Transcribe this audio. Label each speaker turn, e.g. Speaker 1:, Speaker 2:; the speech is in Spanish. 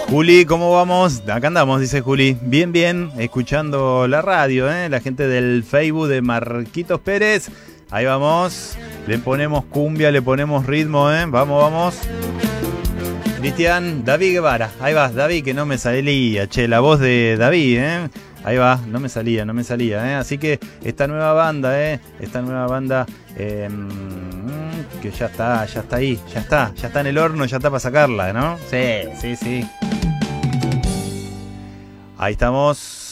Speaker 1: Juli, ¿cómo vamos? Acá andamos, dice Juli. Bien, bien, escuchando la radio, la gente del Facebook de Marquitos Pérez. Ahí vamos, le ponemos cumbia, le ponemos ritmo, vamos, vamos. Cristian, David Guevara, ahí va, David, que no me salía, che, la voz de David, ahí va, no me salía, así que esta nueva banda, que ya está ahí, ya está en el horno, ya está para sacarla, ¿no? Sí. Ahí estamos.